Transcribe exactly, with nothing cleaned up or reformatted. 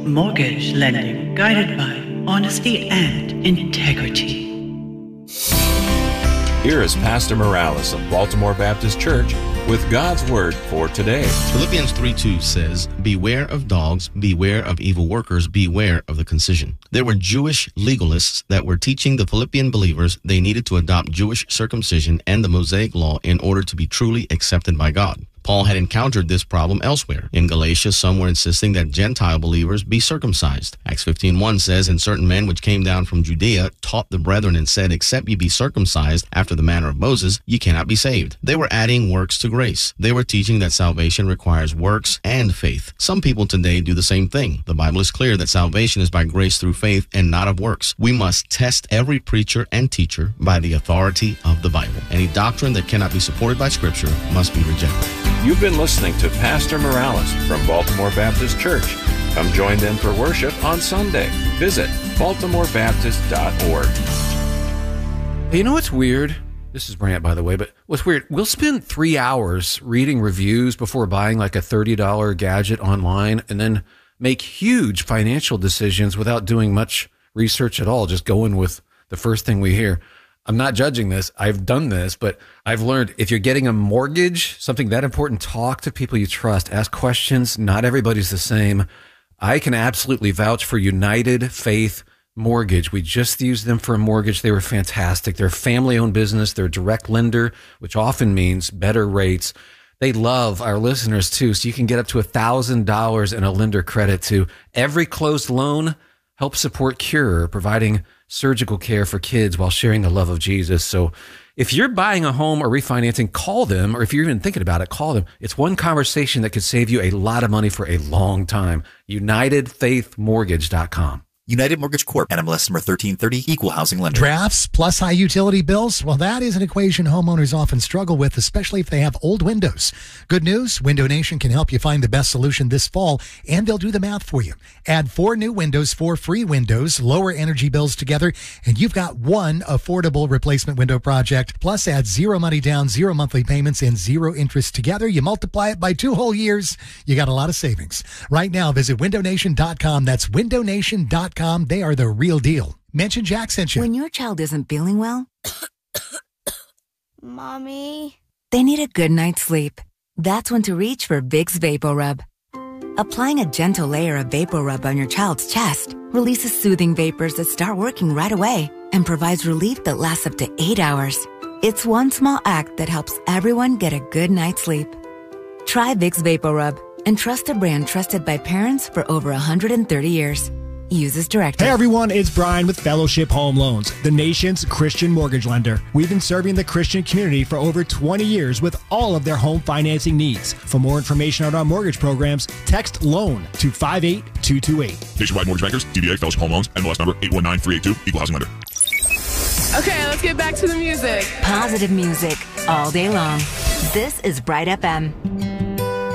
mortgage lending guided by honesty and integrity. Here is Pastor Morales of Baltimore Baptist Church with God's Word for today. Philippians three two says, "Beware of dogs, beware of evil workers, beware of the concision." There were Jewish legalists that were teaching the Philippian believers they needed to adopt Jewish circumcision and the Mosaic law in order to be truly accepted by God. Paul had encountered this problem elsewhere. In Galatia, some were insisting that Gentile believers be circumcised. Acts fifteen one says, "And certain men which came down from Judea taught the brethren and said, Except ye be circumcised after the manner of Moses, ye cannot be saved." They were adding works to grace. They were teaching that salvation requires works and faith. Some people today do the same thing. The Bible is clear that salvation is by grace through faith and not of works. We must test every preacher and teacher by the authority of the Bible. Any doctrine that cannot be supported by Scripture must be rejected. You've been listening to Pastor Morales from Baltimore Baptist Church. Come join them for worship on Sunday. Visit baltimore baptist dot org. Hey, you know what's weird? This is Brant, by the way, but what's weird, we'll spend three hours reading reviews before buying like a thirty dollars gadget online and then make huge financial decisions without doing much research at all, just going with the first thing we hear. I'm not judging this. I've done this, but I've learned if you're getting a mortgage, something that important, talk to people you trust, ask questions. Not everybody's the same. I can absolutely vouch for United Faith Mortgage. We just used them for a mortgage. They were fantastic. They're a family-owned business. They're a direct lender, which often means better rates. They love our listeners too, so you can get up to one thousand dollars in a lender credit to every closed loan. Help support Cure, providing surgical care for kids while sharing the love of Jesus. So if you're buying a home or refinancing, call them, or if you're even thinking about it, call them. It's one conversation that could save you a lot of money for a long time. united faith mortgage dot com. United Mortgage Corp, N M L S number thirteen thirty, Equal Housing Lender. Drafts plus high utility bills? Well, that is an equation homeowners often struggle with, especially if they have old windows. Good news, Window Nation can help you find the best solution this fall, and they'll do the math for you. Add four new windows, four free windows, lower energy bills together, and you've got one affordable replacement window project. Plus, add zero money down, zero monthly payments, and zero interest together. You multiply it by two whole years, you got a lot of savings. Right now, visit window nation dot com. That's window nation dot com. They are the real deal. Mention Jack sent you. When your child isn't feeling well, Mommy, they need a good night's sleep. That's when to reach for Vicks VapoRub. Applying a gentle layer of VapoRub on your child's chest releases soothing vapors that start working right away and provides relief that lasts up to eight hours. It's one small act that helps everyone get a good night's sleep. Try Vicks VapoRub and trust a brand trusted by parents for over one hundred thirty years. Use as directed. Hey everyone, it's Brian with Fellowship Home Loans, the nation's Christian mortgage lender. We've been serving the Christian community for over twenty years with all of their home financing needs. For more information on our mortgage programs, text LOAN to five eight two two eight. Nationwide Mortgage Bankers, D B A, Fellowship Home Loans, N M L S number eight one nine three eight two, Equal Housing Lender. Okay, let's get back to the music. Positive music all day long. This is Bright F M.